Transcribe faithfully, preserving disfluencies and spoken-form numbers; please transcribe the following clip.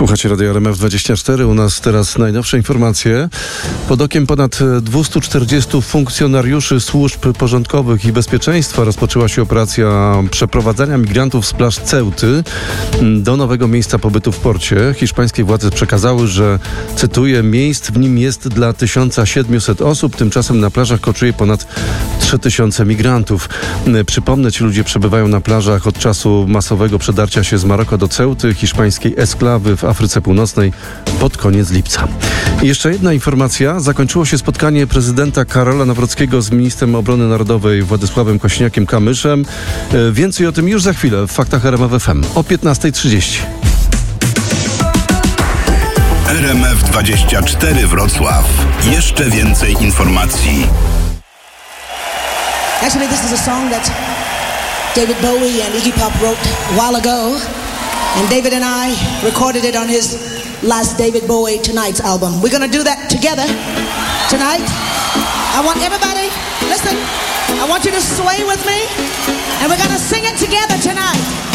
Słuchacie Radia R M F dwadzieścia cztery. U nas teraz najnowsze informacje. Pod okiem ponad dwieście czterdziestu funkcjonariuszy służb porządkowych i bezpieczeństwa rozpoczęła się operacja przeprowadzania migrantów z plaż Ceuty do nowego miejsca pobytu w porcie. Hiszpańskie władze przekazały, że, cytuję, miejsc w nim jest dla tysiąc siedemset osób. Tymczasem na plażach koczuje ponad trzy tysiące migrantów. Przypomnę, ci ludzie przebywają na plażach od czasu masowego przedarcia się z Maroka do Ceuty, hiszpańskiej esklawy w Afryce Północnej, pod koniec lipca. I jeszcze jedna informacja. Zakończyło się spotkanie prezydenta Karola Nawrockiego z ministrem obrony narodowej Władysławem Kośniakiem-Kamyszem. Więcej o tym już za chwilę w Faktach R M F F M o piętnasta trzydzieści. R M F dwadzieścia cztery Wrocław. Jeszcze więcej informacji. Actually, this is a song that David Bowie and Iggy Pop wrote a while ago. And David and I recorded it on his last David Bowie Tonight's album. We're going to do that together tonight. I want everybody, listen, I want you to sway with me. And we're going to sing it together tonight.